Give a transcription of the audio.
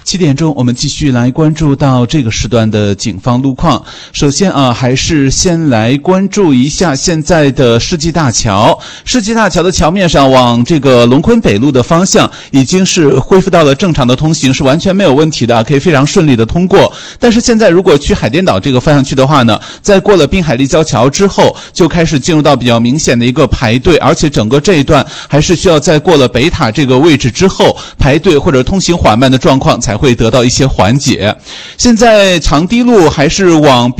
7点钟，我们继续来关注到这个时段的警方路况。首先还是先来关注一下现在的世纪大桥。世纪大桥的桥面上，往这个龙昆北路的方向已经是恢复到了正常的通行，是完全没有问题的，可以非常顺利的通过。但是现在如果去海淀岛这个方向去的话呢，在过了滨海立交桥之后，就开始进入到比较明显的一个排队，而且整个这一段还是需要在过了北塔这个位置之后，排队或者通行缓慢的状况才会得到一些缓解。现在长堤路还是往